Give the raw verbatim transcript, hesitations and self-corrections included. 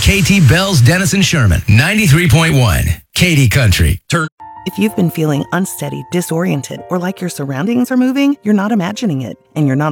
K T Bells, Dennis and Sherman. ninety-three point one. Katy Country. Turn. If you've been feeling unsteady, disoriented, or like your surroundings are moving, you're not imagining it, and you're not